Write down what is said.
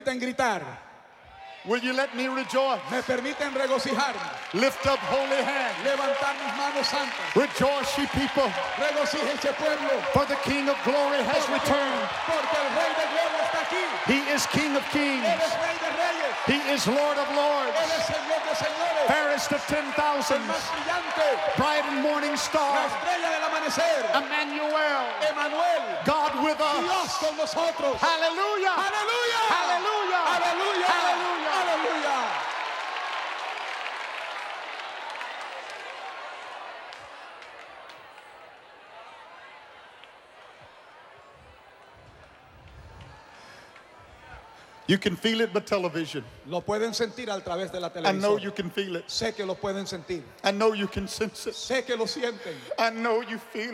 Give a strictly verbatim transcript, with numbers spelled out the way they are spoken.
permiten gritar, Will you let me rejoice? me permiten regocijarme, Lift up holy hands. levantar mis manos santas. Rejoice, ye people, Regocíjense, pueblo, for the King of glory has porque, returned. porque el Rey de Gloria está aquí. He is King of kings. Él es Rey de Reyes, He is Lord of lords. Él es Señor de señores, Fairest of ten el thousands. más brillante, Bright and morning la star. estrella del amanecer, Emmanuel. Emanuel, God with Dios us. con nosotros. Hallelujah. ¡Aleluya! Hallelujah. ¡Aleluya! Hallelujah. ¡Aleluya! You can feel it by television. Lo pueden sentir a través de la I know televisión. you can feel it. Sé que lo pueden sentir. I know you can sense it. Sé que lo sienten. I know you feel it.